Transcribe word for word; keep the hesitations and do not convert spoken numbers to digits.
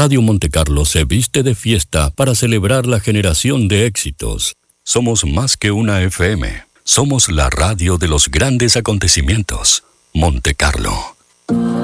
Radio Monte Carlo se viste de fiesta para celebrar la generación de éxitos. Somos más que una F M. Somos la radio de los grandes acontecimientos. Monte Carlo.